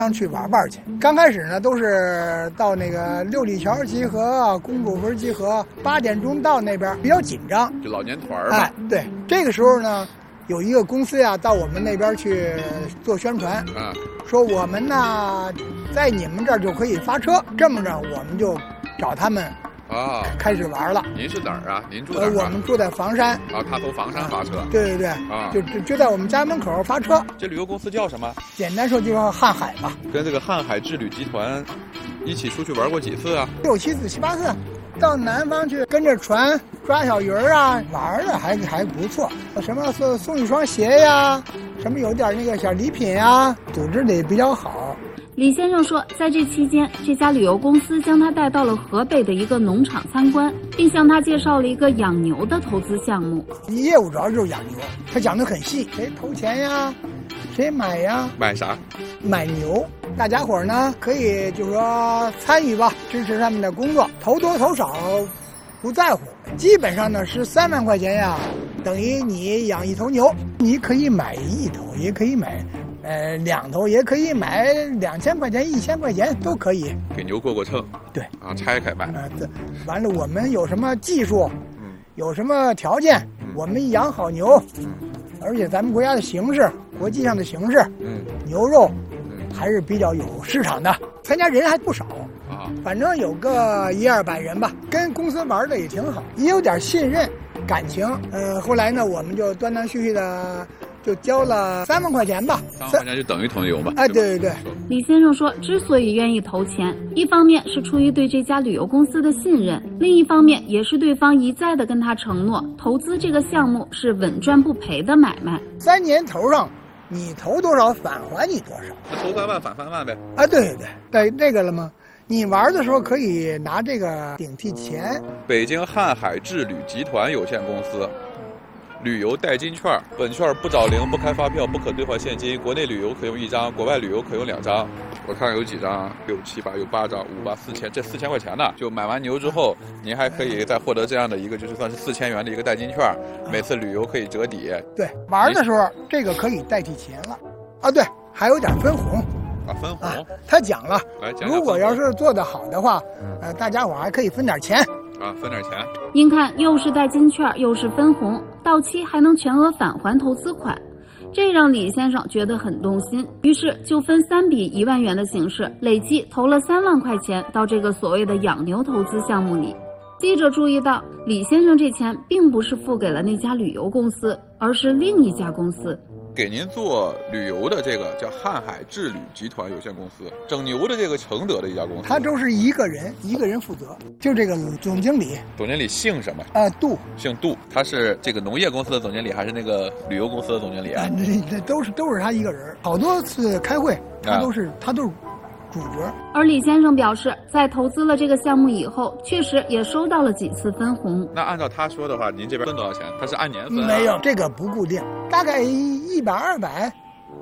去玩玩去。刚开始呢，都是到那个六里桥集合、公主坟集合，8点钟到那边，比较紧张。 就老年团嘛。 哎，对，这个时候呢，有一个公司呀，到我们那边去做宣传，说我们呢，在你们这儿就可以发车。这么着，我们就找他们。开始玩了。 您是哪儿啊？您住哪儿？ 我们住在房山。 他从房山发车。 对对对。就在我们家门口发车。 这旅游公司叫什么？ 简单说就叫瀚海吧。 跟这个瀚海之旅集团一起出去玩过几次啊 ？6、7次、7、8次。到南方去跟着船抓小鱼儿啊，玩的还不错。什么送一双鞋呀，什么有点那个小礼品呀，组织的也比较好。 李先生说，在这期间，这家旅游公司将他带到了河北的一个农场参观，并向他介绍了一个养牛的投资项目。 业务主要就是养牛，他讲得很细，谁投钱呀，谁买呀？ 买啥？ 买牛。大家伙呢可以就是说参与吧，支持他们的工作，投多投少不在乎。基本上呢是3万块钱呀，等于你养1头牛，你可以买1头，也可以买。2头也可以买2000块钱、1000块钱都可以， 给牛过秤。 对拆开卖。 完了，我们有什么技术，有什么条件，我们养好牛，而且咱们国家的形势，国际上的形势，牛肉还是比较有市场的，参加人还不少反正有个100-200人吧，跟公司玩的也挺好，也有点信任感情。后来呢，我们就断断续续的。就交了3万块钱吧 ，3万块钱就等于头牛吧？ 哎，对对对。 李先生说，之所以愿意投钱，一方面是出于对这家旅游公司的信任，另一方面也是对方一再的跟他承诺，投资这个项目是稳赚不赔的买卖。 3年头上，你投多少返还你多少。 那投3万返3万呗？ 啊，对对对，带这个了吗？你玩的时候可以拿这个顶替钱。 北京瀚海之旅集团有限公司。旅游代金券，本券不找零，不开发票，不可兑换现金。国内旅游可用1张，国外旅游可用2张。我看有几张，6、7、8，有8张，5、8、4000，这4000块钱呢。就买完牛之后，您还可以再获得这样的一个，就是算是4000元的一个代金券，每次旅游可以折抵。 对，玩的时候这个可以代替钱了。啊，对，还有点分红。 分红。 他讲了，如果要是做得好的话，大家伙还可以分点钱。 分点钱。 您看，又是代金券，又是分红，到期还能全额返还投资款，这让李先生觉得很动心，于是就分3笔1万元的形式，累计投了3万块钱到这个所谓的养牛投资项目里。记者注意到，李先生这钱并不是付给了那家旅游公司，而是另一家公司。 给您做旅游的这个叫瀚海之旅集团有限公司，整牛的这个承德的一家公司， 他都是一个人负责，就这个总经理。 总经理姓什么？ 杜， 姓杜。他是这个农业公司的总经理，还是那个旅游公司的总经理啊？ 这都是他一个人。好多次开会，他都是主角。 而李先生表示，在投资了这个项目以后，确实也收到了几次分红。 那按照他说的话，您这边分多少钱？他是按年分？ 没有，这个不固定，大概100、200。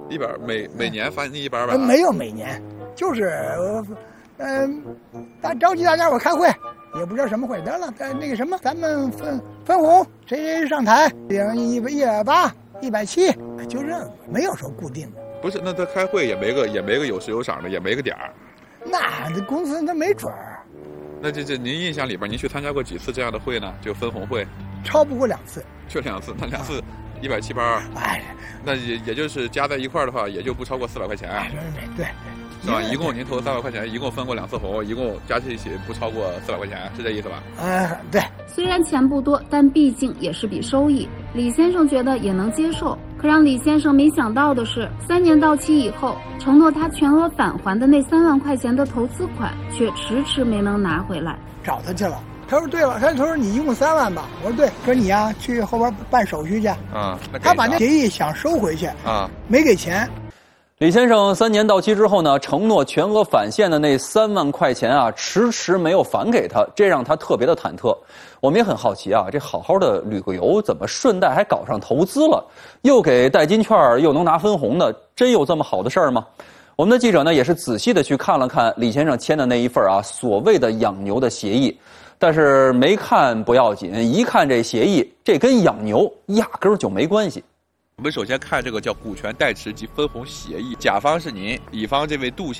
100每年返你100、200？ 没有每年，就是召集大家伙开会，也不知道什么会，得了，那个什么，咱们分红，谁上台领180、170，就这，没有说固定的。 不是，那他开会也没个有时有赏的，也没个点儿。 那这公司他没准儿。 那这您印象里边，您去参加过几次这样的会呢？就分红会？ 超不过2次。 就2次，那2次170-180。 哎， 那也就是加在一块儿的话，也就不超过400块钱。 对。 是吧？一共您投3万块钱，一共分过2次红，一共加在一起不超过400块钱，是这意思吧？ 对。 虽然钱不多，但毕竟也是笔收益。李先生觉得也能接受。可让李先生没想到的是，3年到期以后，承诺他全额返还的那3万块钱的投资款，却迟迟没能拿回来。 找他去了，他说对了，他说你一共3万吧？我说对，说你呀去后边办手续去。他把那协议想收回去没给钱。 李先生3年到期之后呢，承诺全额返现的那3万块钱啊，迟迟没有返给他，这让他特别的忐忑。我们也很好奇啊，这好好的旅个游，怎么顺带还搞上投资了？又给代金券，又能拿分红的，真有这么好的事儿吗？我们的记者呢，也是仔细的去看了看李先生签的那一份所谓的养牛的协议，但是没看不要紧，一看这协议，这跟养牛压根儿就没关系。 我们首先看这个叫股权代持及分红协议，甲方是您，乙方这位杜